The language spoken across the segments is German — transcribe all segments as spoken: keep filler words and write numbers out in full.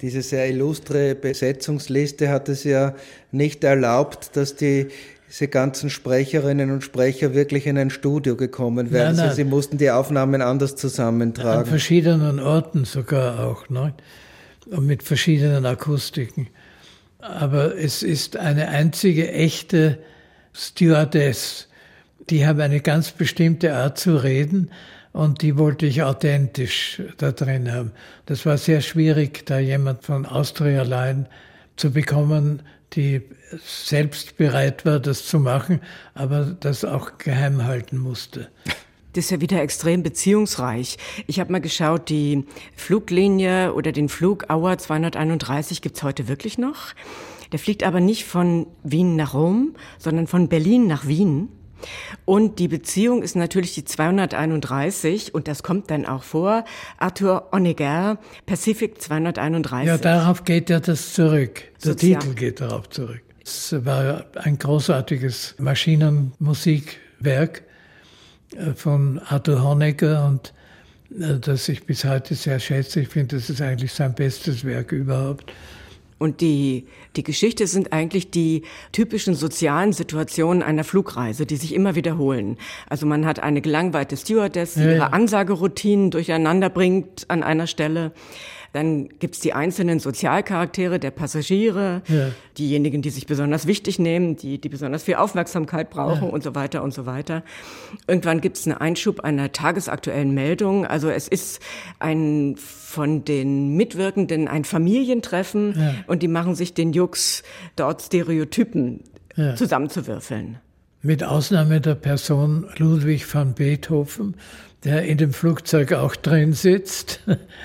diese sehr illustre Besetzungsliste hat es ja nicht erlaubt, dass die diese ganzen Sprecherinnen und Sprecher wirklich in ein Studio gekommen wären. Nein, nein. Also sie mussten die Aufnahmen anders zusammentragen. An verschiedenen Orten sogar auch, ne? Und mit verschiedenen Akustiken. Aber es ist eine einzige echte Stewardess. Die haben eine ganz bestimmte Art zu reden und die wollte ich authentisch da drin haben. Das war sehr schwierig, da jemand von Austria Line zu bekommen, die selbst bereit war, das zu machen, aber das auch geheim halten musste. Das ist ja wieder extrem beziehungsreich. Ich habe mal geschaut, die Fluglinie oder den Flug Auer zweihunderteinunddreißig gibt's heute wirklich noch. Der fliegt aber nicht von Wien nach Rom, sondern von Berlin nach Wien. Und die Beziehung ist natürlich die zweihunderteinunddreißig, und das kommt dann auch vor, Arthur Honegger, Pacific zweihunderteinunddreißig. Ja, darauf geht ja das zurück. Der Sozial. Titel geht darauf zurück. Es war ein großartiges Maschinenmusikwerk von Arthur Honegger und das ich bis heute sehr schätze. Ich finde, das ist eigentlich sein bestes Werk überhaupt. Und die, die Geschichte sind eigentlich die typischen sozialen Situationen einer Flugreise, die sich immer wiederholen. Also man hat eine gelangweilte Stewardess, die ja, ihre ja. Ansageroutinen durcheinander bringt an einer Stelle. Dann gibt's die einzelnen Sozialcharaktere der Passagiere, ja. diejenigen, die sich besonders wichtig nehmen, die, die besonders viel Aufmerksamkeit brauchen ja. und so weiter und so weiter. Irgendwann gibt's einen Einschub einer tagesaktuellen Meldung. Also es ist ein von den Mitwirkenden ein Familientreffen ja. und die machen sich den Jux, dort Stereotypen ja. zusammenzuwürfeln. Mit Ausnahme der Person Ludwig van Beethoven, der in dem Flugzeug auch drin sitzt.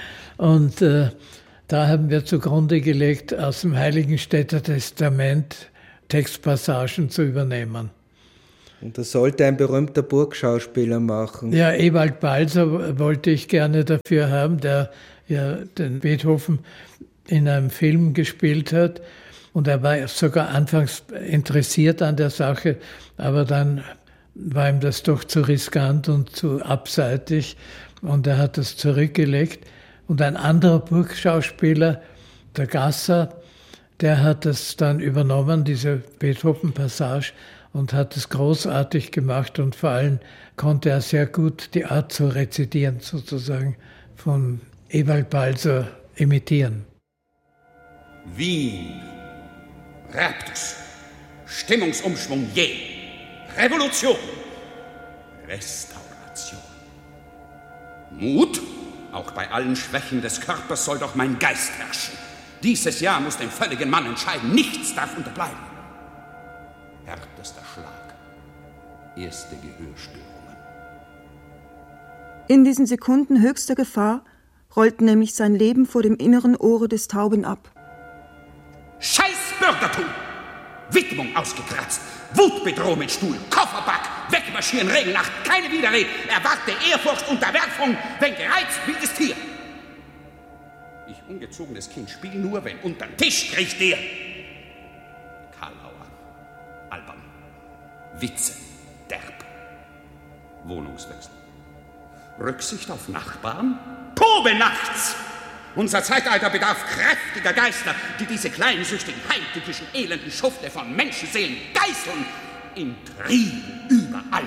Und äh, da haben wir zugrunde gelegt, aus dem Heiligenstädter Testament Textpassagen zu übernehmen. Und das sollte ein berühmter Burgschauspieler machen. Ja, Ewald Balser wollte ich gerne dafür haben, der ja den Beethoven in einem Film gespielt hat. Und er war sogar anfangs interessiert an der Sache, aber dann war ihm das doch zu riskant und zu abseitig und er hat das zurückgelegt. Und ein anderer Burgschauspieler, der Gasser, der hat das dann übernommen, diese Beethoven-Passage, und hat es großartig gemacht. Und vor allem konnte er sehr gut die Art zu rezitieren, sozusagen, von Ewald Balser imitieren. Wien. Raptus. Stimmungsumschwung je. Revolution. Restauration. Mut. Auch bei allen Schwächen des Körpers soll doch mein Geist herrschen. Dieses Jahr muss den völligen Mann entscheiden. Nichts darf unterbleiben. Härtester Schlag. Erste Gehörstörungen. In diesen Sekunden höchster Gefahr rollt nämlich sein Leben vor dem inneren Ohre des Tauben ab. Scheiß Bürgertum! Widmung ausgekratzt. Wutbedrohung mit Stuhl. Kofferback. Wegmarschieren, Regennacht. Keine Widerrede. Erwarte Ehrfurcht, Unterwerfung. Wenn gereizt, wildes Tier. Ich ungezogenes Kind spiel nur, wenn unterm Tisch kriecht der. Karlauer. Albern. Witze. Derb. Wohnungswechsel. Rücksicht auf Nachbarn? Tobe nachts! Unser Zeitalter bedarf kräftiger Geister, die diese kleinsüchtigen, heimtückischen, elenden Schufte von Menschenseelen geißeln. Intrigen überall.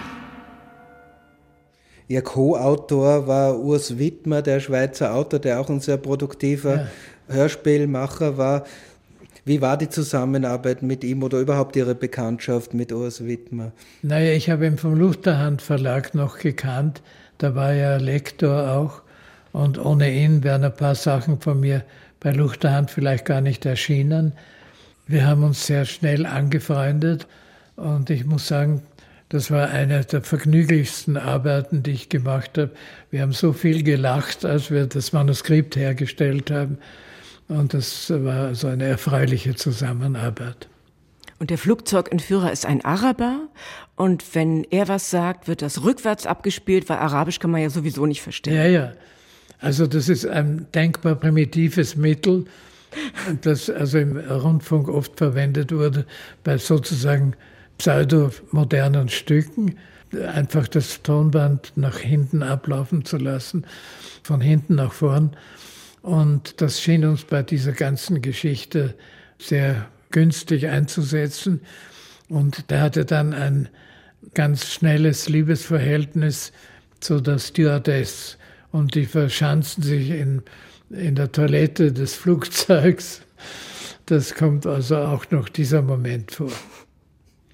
Ihr Co-Autor war Urs Widmer, der Schweizer Autor, der auch ein sehr produktiver ja. Hörspielmacher war. Wie war die Zusammenarbeit mit ihm oder überhaupt Ihre Bekanntschaft mit Urs Widmer? Naja, ich habe ihn vom Luchterhand Verlag noch gekannt. Da war er Lektor auch. Und ohne ihn wären ein paar Sachen von mir bei Luchterhand vielleicht gar nicht erschienen. Wir haben uns sehr schnell angefreundet. Und ich muss sagen, das war eine der vergnüglichsten Arbeiten, die ich gemacht habe. Wir haben so viel gelacht, als wir das Manuskript hergestellt haben. Und das war also eine erfreuliche Zusammenarbeit. Und der Flugzeugentführer ist ein Araber. Und wenn er was sagt, wird das rückwärts abgespielt, weil Arabisch kann man ja sowieso nicht verstehen. Ja, ja. Also das ist ein denkbar primitives Mittel, das also im Rundfunk oft verwendet wurde, bei sozusagen pseudomodernen Stücken, einfach das Tonband nach hinten ablaufen zu lassen, von hinten nach vorn. Und das schien uns bei dieser ganzen Geschichte sehr günstig einzusetzen. Und der hatte dann ein ganz schnelles Liebesverhältnis zu der Stewardess. Und die verschanzen sich in, in der Toilette des Flugzeugs. Das kommt also auch noch dieser Moment vor.